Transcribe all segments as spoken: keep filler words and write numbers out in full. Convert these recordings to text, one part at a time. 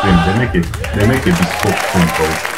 print. They make it. They make a bespoke print for it.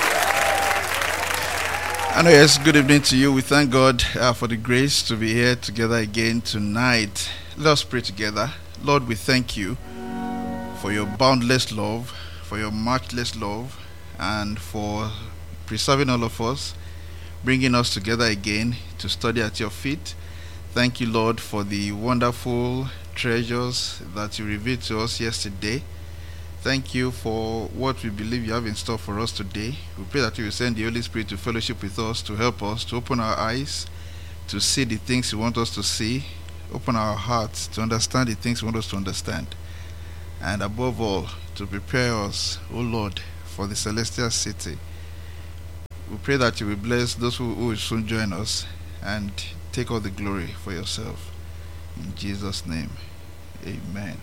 And yes, good evening to you. We thank God uh, for the grace to be here together again tonight. Let us pray together. Lord, we thank you for your boundless love, for your matchless love, and for preserving all of us, bringing us together again to study at your feet. Thank you, Lord, for the wonderful treasures that you revealed to us yesterday. Thank you for what we believe you have in store for us today. We pray that you will send the Holy Spirit to fellowship with us, to help us, to open our eyes, to see the things you want us to see, open our hearts to understand the things you want us to understand, and above all, to prepare us, O Lord, for the celestial city. We pray that you will bless those who, who will soon join us and take all the glory for yourself. In Jesus' name, amen.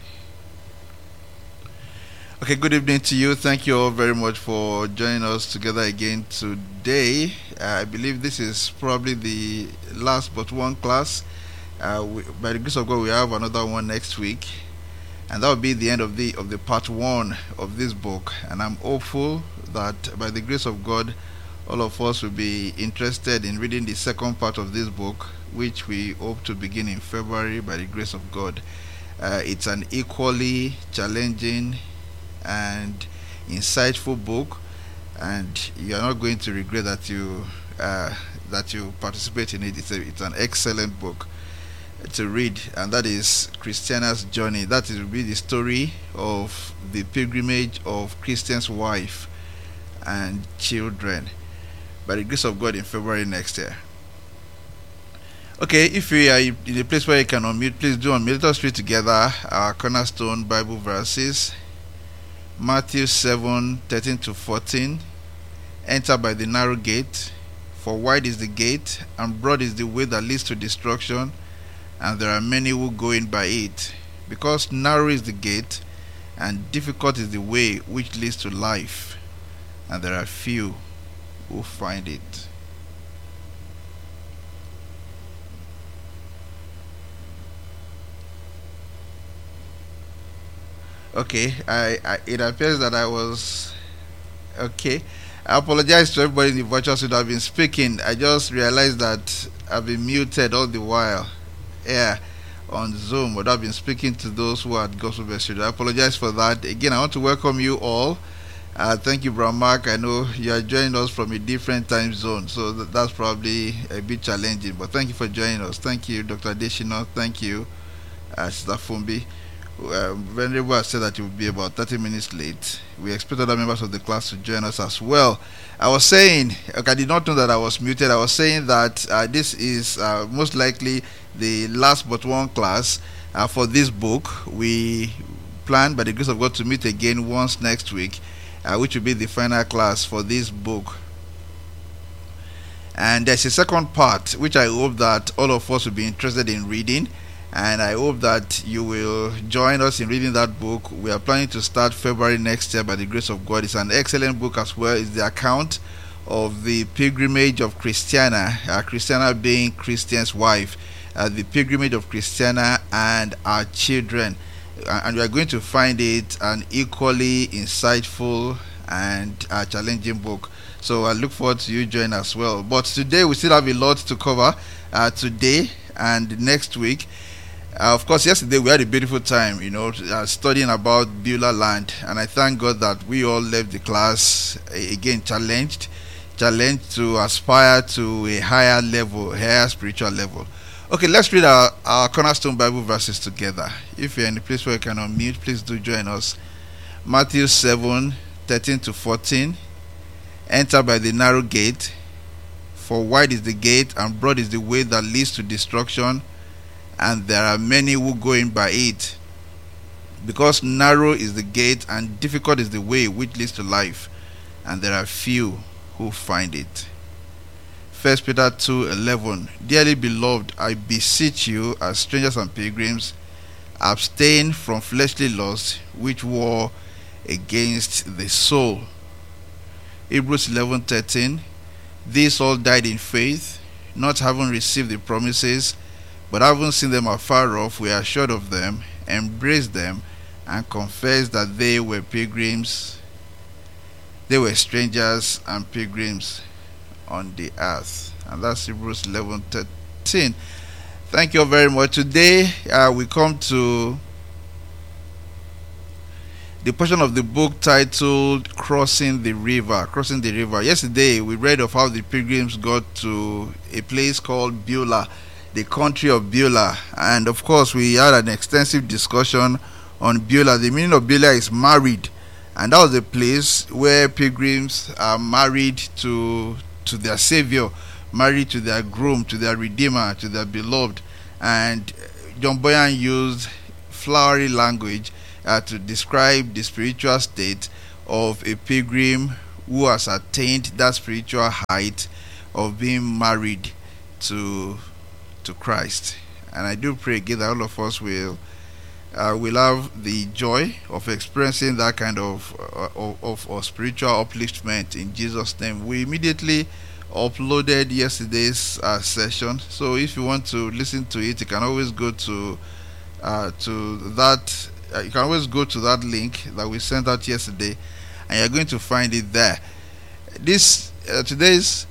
Okay, good evening to you. Thank you all very much for joining us together again today. Uh, I believe this is probably the last but one class. Uh, we, by the grace of God, we have another one next week, and that will be the end of the of the part one of this book. And I'm hopeful that by the grace of God, all of us will be interested in reading the second part of this book, which we hope to begin in February by the grace of God. Uh, it's an equally challenging and insightful book, and you are not going to regret that you uh, that you participate in it. It's a, it's an excellent book to read, and that is Christiana's Journey. That is will be the story of the pilgrimage of Christian's wife and children by the grace of God in February next year. Okay, if you are in a place where you can unmute, please do unmute. Let us read together our cornerstone Bible verses. Matthew seven, thirteen to fourteen. Enter by the narrow gate, for wide is the gate, and broad is the way that leads to destruction, and there are many who go in by it. Because narrow is the gate, and difficult is the way which leads to life, and there are few who find it. Okay, I, I it appears that I was okay. I apologize to everybody in the virtual studio. I've been speaking. I just realized that I've been muted all the while. Yeah, on Zoom, but I've been speaking to those who are at Gospel Best Studio. I apologize for that. Again, I want to welcome you all. Uh, thank you, Bram Mark. I know you are joining us from a different time zone, so th- that's probably a bit challenging. But thank you for joining us. Thank you, Doctor Adeshino. Thank you, uh, Sister Fumbi. Uh, Venerable has said that it will be about thirty minutes late. We expect other members of the class to join us as well. I was saying, okay, I did not know that I was muted. I was saying that uh, this is uh, most likely the last but one class uh, for this book. We plan, by the grace of God, to meet again once next week, uh, which will be the final class for this book. And there's a second part, which I hope that all of us will be interested in reading. And I hope that you will join us in reading that book. We are planning to start February next year by the grace of God. It's an excellent book as well. It's the account of the pilgrimage of Christiana, uh, Christiana being Christian's wife, uh, the pilgrimage of Christiana and our children. Uh, and we are going to find it an equally insightful and uh, challenging book. So I look forward to you joining as well. But today we still have a lot to cover uh, today and next week. Uh, of course, yesterday we had a beautiful time, you know, uh, studying about Beulah land, and I thank God that we all left the class uh, again challenged, challenged to aspire to a higher level, higher spiritual level. Okay, let's read our, our cornerstone Bible verses together. If you're in a place where you can unmute, please do join us. Matthew seven, thirteen to fourteen. Enter by the narrow gate, for wide is the gate, and broad is the way that leads to destruction, and there are many who go in by it. Because narrow is the gate, and difficult is the way which leads to life, and there are few who find it. First Peter two eleven. Dearly beloved, I beseech you, as strangers and pilgrims, abstain from fleshly lusts which war against the soul. Hebrews eleven thirteen. These all died in faith, not having received the promises, but having seen them afar off, we are assured of them, embrace them, and confess that they were pilgrims they were strangers and pilgrims on the earth. And that's Hebrews eleven thirteen. Thank you all very much. Today uh, we come to the portion of the book titled Crossing the River. Crossing the River. Yesterday we read of how the pilgrims got to a place called Beulah, the country of Beulah. And of course we had an extensive discussion on Beulah. The meaning of Beulah is married. And that was a place where pilgrims are married to, to their Savior, married to their groom, to their Redeemer, to their beloved. And John Boyan used flowery language uh, to describe the spiritual state of a pilgrim who has attained that spiritual height of being married to to Christ. And I do pray again that all of us will uh, will have the joy of experiencing that kind of, uh, of, of, of spiritual upliftment in Jesus' name. We immediately uploaded yesterday's uh, session, so if you want to listen to it, you can always go to uh, to that uh, you can always go to that link that we sent out yesterday, and you're going to find it there. This uh, today's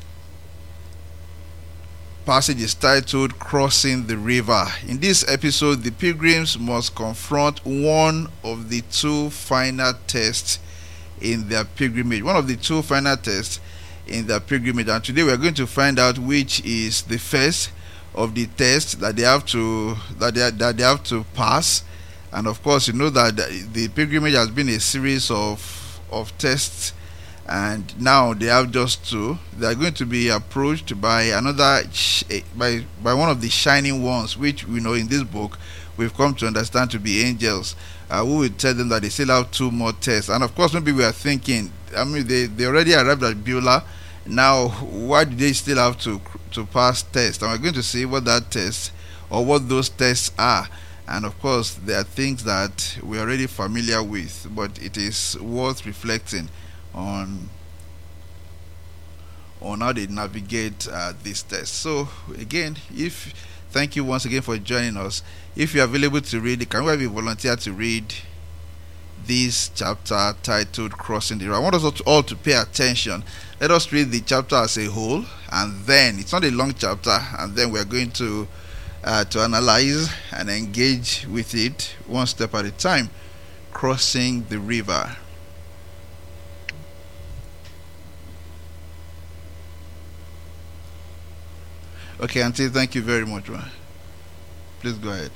passage is titled Crossing the River. In this episode, the pilgrims must confront one of the two final tests in their pilgrimage. One of the two final tests in their pilgrimage, and today we are going to find out which is the first of the tests that they have to that they, that they have to pass. And of course, you know that the pilgrimage has been a series of of tests, and now they have just two. They are going to be approached by another by by one of the shining ones, which we know in this book we've come to understand to be angels, uh, who will tell them that they still have two more tests. And of course, maybe we are thinking, I mean, they, they already arrived at Beulah. Now, why do they still have to to pass tests? And we're going to see what that test or what those tests are. And of course, there are things that we're already familiar with, but it is worth reflecting on on how they navigate uh, this test. So again, if thank you once again for joining us. If you're available to read, can we have a volunteer to read this chapter titled Crossing the River? I want us all to, all to pay attention. Let us read the chapter as a whole, and then it's not a long chapter, and then we're going to uh, to analyze and engage with it one step at a time. Crossing the River. Okay, Auntie, thank you very much. Please go ahead.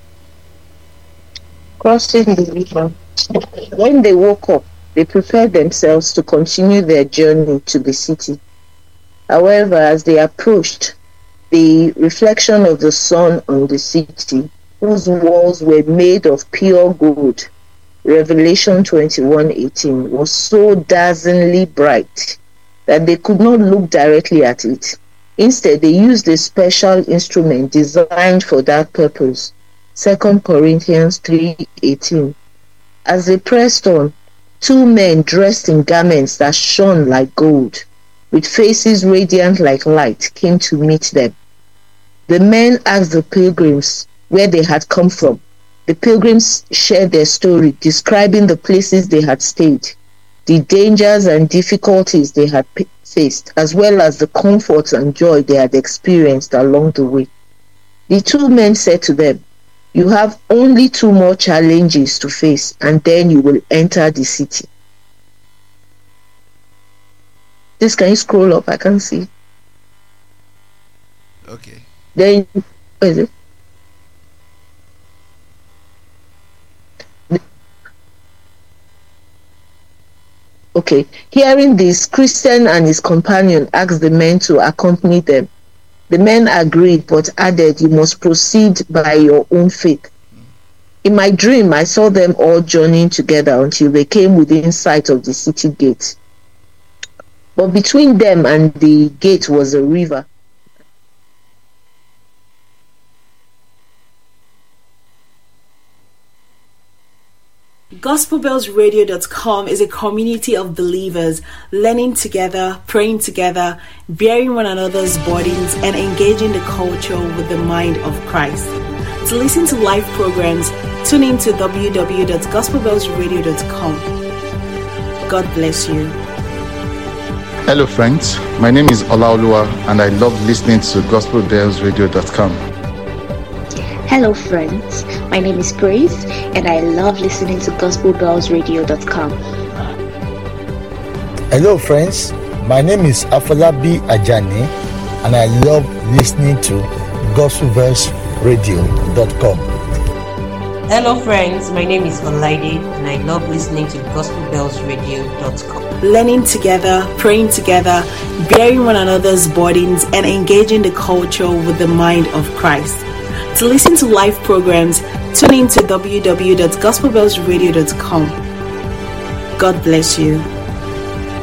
Crossing the river. When they woke up, they prepared themselves to continue their journey to the city. However, as they approached, the reflection of the sun on the city, whose walls were made of pure gold, Revelation twenty-one eighteen, was so dazzlingly bright that they could not look directly at it. Instead, they used a special instrument designed for that purpose, Second Corinthians three eighteen. As they pressed on, two men dressed in garments that shone like gold, with faces radiant like light, came to meet them. The men asked the pilgrims where they had come from. The pilgrims shared their story, describing the places they had stayed, the dangers and difficulties they had faced, as well as the comforts and joy they had experienced along the way. The two men said to them, "You have only two more challenges to face, and then you will enter the city." This, can you scroll up? I can't see. Okay. Then, where is it? Okay. Hearing this, Christian and his companion asked the men to accompany them. The men agreed, but added, "You must proceed by your own faith." In my dream, I saw them all journeying together until they came within sight of the city gate. But between them and the gate was a river. Gospel Bells Radio dot com is a community of believers learning together, praying together, bearing one another's burdens, and engaging the culture with the mind of Christ. To listen to live programs, tune in to w w w dot gospel bells radio dot com. God bless you. Hello friends, my name is Olaoluwa and I love listening to gospel bells radio dot com. Hello friends, my name is Grace and I love listening to gospel bells radio dot com. Hello friends, my name is Afolabi Ajani and I love listening to gospel bells radio dot com. Hello friends, my name is Olaide and I love listening to gospel bells radio dot com. Learning together, praying together, bearing one another's burdens, and engaging the culture with the mind of Christ. To listen to live programs, tune in to w w w dot gospel bells radio dot com. God bless you.